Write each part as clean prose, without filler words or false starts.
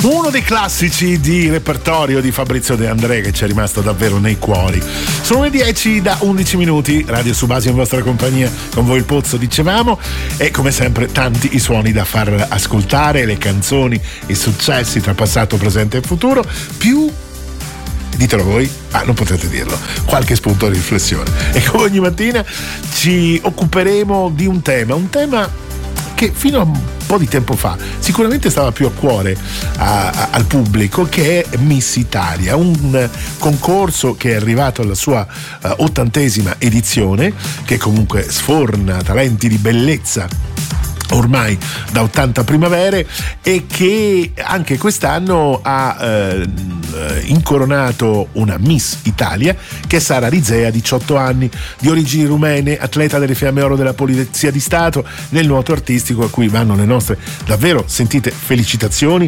Uno dei classici di repertorio di Fabrizio De André che ci è rimasto davvero nei cuori. Sono le 10 da 11 minuti, Radio Subasio in vostra compagnia, con voi il Pozzo dicevamo, e come sempre tanti i suoni da far ascoltare, le canzoni, i successi tra passato, presente e futuro, più, ditelo voi, non potete dirlo, qualche spunto di riflessione. E come ogni mattina ci occuperemo di un tema che fino a un po' di tempo fa sicuramente stava più a cuore al pubblico, che è Miss Italia, un concorso che è arrivato alla sua 80ª edizione, che comunque sforna talenti di bellezza ormai da 80 primavere, e che anche quest'anno ha incoronato una Miss Italia, che è Sara Rizea, 18 anni, di origini rumene, atleta delle Fiamme Oro della Polizia di Stato nel nuoto artistico, a cui vanno le nostre davvero sentite felicitazioni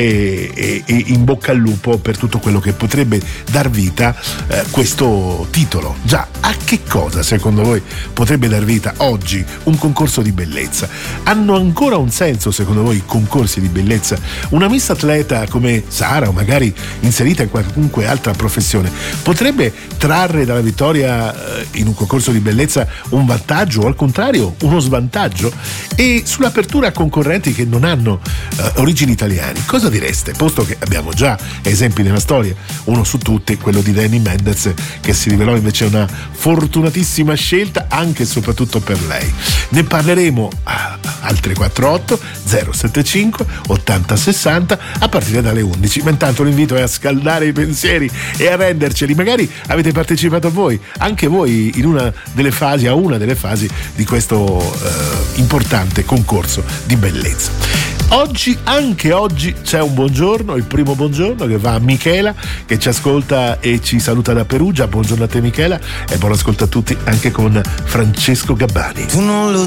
e in bocca al lupo per tutto quello che potrebbe dar vita questo titolo. Già, a che cosa secondo voi potrebbe dar vita oggi un concorso di bellezza? Hanno ancora un senso secondo voi i concorsi di bellezza? Una Miss atleta come Sara, o magari inserita in qualunque altra professione, potrebbe trarre dalla vittoria in un concorso di bellezza un vantaggio o al contrario uno svantaggio? E sull'apertura a concorrenti che non hanno origini italiane, cosa direste? Posto che abbiamo già esempi nella storia, uno su tutti quello di Dani Mendez, che si rivelò invece una fortunatissima scelta anche e soprattutto per lei. Ne parleremo al 348 075 80 60 a partire dalle 11, ma intanto l'invito è a scaldare i pensieri e a renderceli. Magari avete partecipato anche voi in una delle fasi di questo importante concorso di bellezza. Anche oggi c'è un buongiorno, il primo buongiorno che va a Michela, che ci ascolta e ci saluta da Perugia. Buongiorno a te Michela, e buon ascolto a tutti anche con Francesco Gabbani. Tu non lo